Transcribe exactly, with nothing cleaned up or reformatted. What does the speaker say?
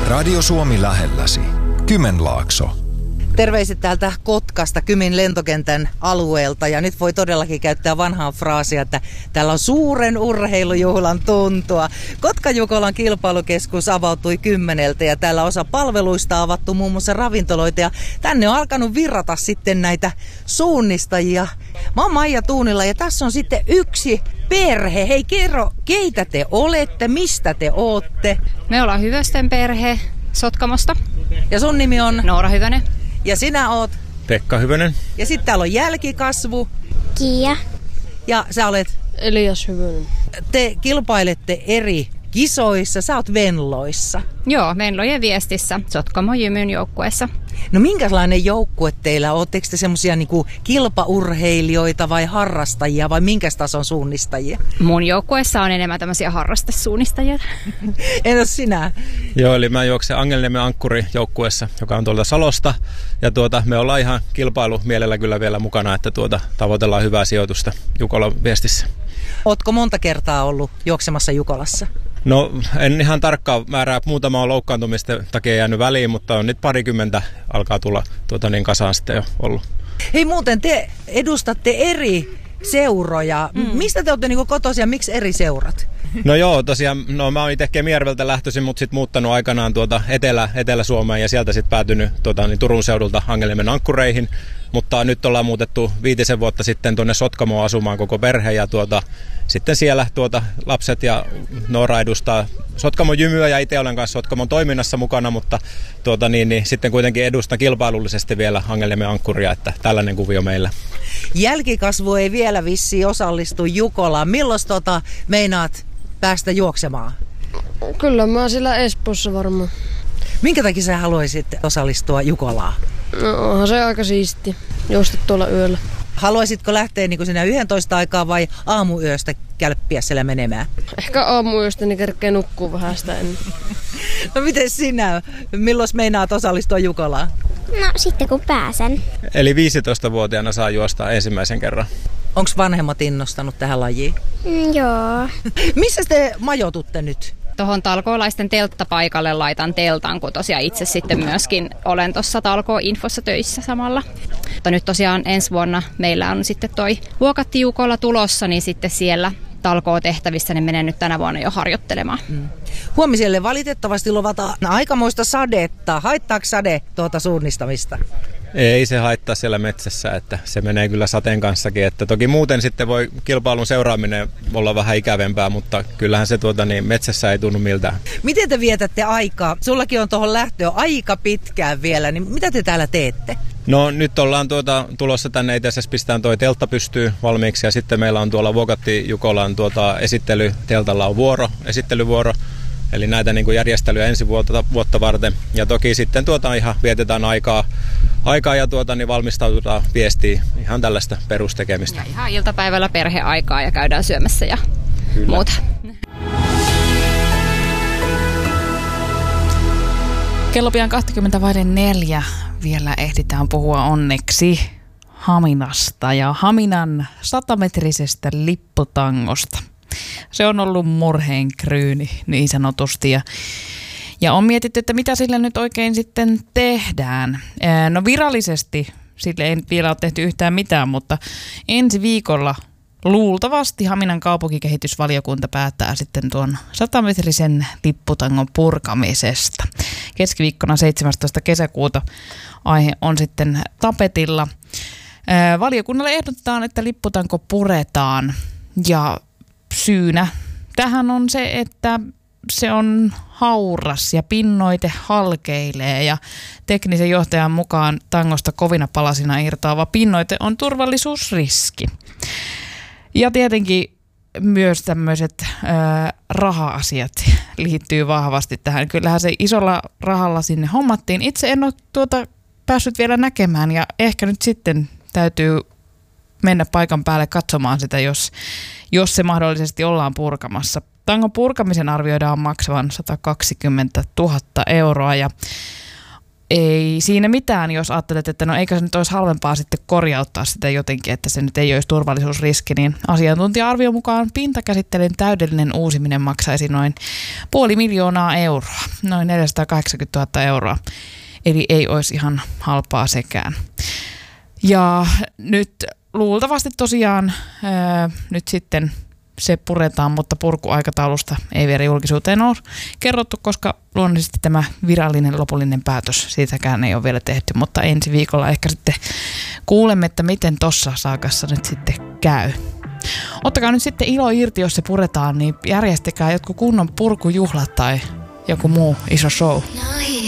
Radio Suomi lähelläsi. Kymenlaakso. Terveiset täältä Kotkasta, Kymin lentokentän alueelta, ja nyt voi todellakin käyttää vanhaa fraasia, että täällä on suuren urheilujuhlan tuntua. Kotka-Jukolan kilpailukeskus avautui kymmeneltä ja täällä osa palveluista on avattu muun muassa ravintoloita, ja tänne on alkanut virrata sitten näitä suunnistajia. Mä oon Maija Tuunila ja tässä on sitten yksi perhe. Hei, kerro, keitä te olette, mistä te ootte? Me ollaan Hyvösten perhe Sotkamosta. Ja sun nimi on? Noora Hyvönen. Ja sinä oot? Pekka Hyvönen. Ja sitten täällä on jälkikasvu. Kiia. Ja sä olet? Elias Hyvönen. Te kilpailette eri kisoissa, sä oot Venloissa. Joo, Venlojen Viestissä, Sotkamo Jymyn joukkueessa. No minkälainen joukkue teillä? Ootteko te semmosia niinku kilpaurheilijoita vai harrastajia vai minkä tason suunnistajia? Mun joukkueessa on enemmän tämmöisiä harrastesuunnistajia. Entäs sinä? Joo, eli mä juoksen Angelniemen Ankkuri joukkueessa, joka on tuolta Salosta. Ja tuota, me ollaan ihan kilpailumielellä kyllä vielä mukana, että tuota, tavoitellaan hyvää sijoitusta Jukolan Viestissä. Ootko monta kertaa ollut juoksemassa Jukolassa? No en ihan tarkkaa määrää, muutama on loukkaantumisten takia jäänyt väliin, mutta on nyt parikymmentä alkaa tulla tuota niin kasaan sitten jo ollut. Hei, muuten te edustatte eri seuroja. Mm. Mistä te olette niinku kotoisia, miksi eri seurat? No joo, tosiaan, no mä oon itse Kemijärveltä lähtöisin, mutta sitten muuttanut aikanaan tuota Etelä, Etelä-Suomeen ja sieltä sitten päätynyt tuota, niin Turun seudulta Angelniemen Ankkureihin. Mutta nyt ollaan muutettu viitisen vuotta sitten tuonne Sotkamoon asumaan koko perhe ja tuota, sitten siellä tuota, lapset ja Noora edustaa Sotkamon Jymyä ja itse olen kanssa Sotkamon toiminnassa mukana, mutta tuota, niin, niin, sitten kuitenkin edustan kilpailullisesti vielä Angelniemen Ankkuria, että tällainen kuvio meillä. Jälkikasvu ei vielä vissiin osallistu Jukolaan. Milloin tota meinaat päästä juoksemaan? Kyllä mä siellä Espoossa varmaan. Minkä takia sä haluaisit osallistua Jukolaan? No onhan se aika siisti, juosta tuolla yöllä. Haluaisitko lähteä niin kuin sinä yhdentoista aikaa vai aamuyöstä kälppiä siellä menemään? Ehkä aamuyöstä, niin kerkee nukkuu vähän sitä ennen. No miten sinä? Milloin meinaat osallistua Jukolaan? No sitten kun pääsen. Eli viisitoistavuotiaana saa juosta ensimmäisen kerran. Onko vanhemmat innostanut tähän lajiin? Mm, joo. Missä te majoitutte nyt? Tuohon talkoolaisten telttapaikalle laitan teltan, kun tosiaan itse sitten myöskin olen tuossa talkoo-infossa töissä samalla. Mutta nyt tosiaan ensi vuonna meillä on sitten toi Vuokatti Jukola tulossa, niin sitten siellä talkoo-tehtävissä niin menen nyt tänä vuonna jo harjoittelemaan. Mm. Huomiselle valitettavasti luvataan aikamoista sadetta. Haittaako sade tuota suunnistamista? Ei se haittaa siellä metsässä, että se menee kyllä sateen kanssakin. Että toki muuten sitten voi kilpailun seuraaminen olla vähän ikävempää, mutta kyllähän se tuota, niin metsässä ei tunnu miltään. Miten te vietätte aikaa? Sullakin on tuohon lähtöön aika pitkään vielä, niin mitä te täällä teette? No nyt ollaan tuota, tulossa tänne, itse asiassa pistetään toi teltta pystyy valmiiksi ja sitten meillä on tuolla Vuokatti Jukolan tuota, esittely, teltalla on vuoro, esittelyvuoro. Eli näitä niin kuin järjestelyjä ensi vuotta, vuotta varten. Ja toki sitten tuota ihan vietetään aikaa, aikaa ja tuota, niin valmistaudutaan viestiin. Ihan tällaista perustekemistä. Ja ihan iltapäivällä perheaikaa ja käydään syömässä ja Kyllä. muuta. Kello pian kaksikymmentä vaille neljä. Vielä ehditään puhua onneksi Haminasta ja Haminan satametrisestä lipputangosta. Se on ollut murheenkryyni niin sanotusti ja, ja on mietitty, että mitä sillä nyt oikein sitten tehdään. No virallisesti sille ei vielä ole tehty yhtään mitään, mutta ensi viikolla luultavasti Haminan kaupunkikehitysvaliokunta päättää sitten tuon satametrisen lipputangon purkamisesta. Keskiviikkona seitsemästoista kesäkuuta aihe on sitten tapetilla. Valiokunnalle ehdotetaan, että lipputanko puretaan ja syynä tähän on se, että se on hauras ja pinnoite halkeilee ja teknisen johtajan mukaan tangosta kovina palasina irtoava pinnoite on turvallisuusriski. Ja tietenkin myös tämmöiset ää, raha-asiat liittyy vahvasti tähän. Kyllähän se isolla rahalla sinne hommattiin. Itse en ole tuota päässyt vielä näkemään ja ehkä nyt sitten täytyy mennä paikan päälle katsomaan sitä, jos, jos se mahdollisesti ollaan purkamassa. Tangon purkamisen arvioidaan maksavan sata kaksikymmentätuhatta euroa ja ei siinä mitään, jos ajattelet, että no eikö se nyt olisi halvempaa sitten korjauttaa sitä jotenkin, että se nyt ei olisi turvallisuusriski, niin asiantuntija-arvion mukaan pintakäsittelyn täydellinen uusiminen maksaisi noin puoli miljoonaa euroa. noin neljäsataakahdeksankymmentätuhatta euroa. Eli ei olisi ihan halpaa sekään. Ja nyt luultavasti tosiaan ää, nyt sitten se puretaan, mutta purkuaikataulusta ei vielä julkisuuteen ole kerrottu, koska luonnollisesti tämä virallinen lopullinen päätös, siitäkään ei ole vielä tehty, mutta ensi viikolla ehkä sitten kuulemme, että miten tossa saakassa nyt sitten käy. Ottakaa nyt sitten ilo irti, jos se puretaan, niin järjestäkää jotkut kunnon purkujuhlat tai joku muu iso show.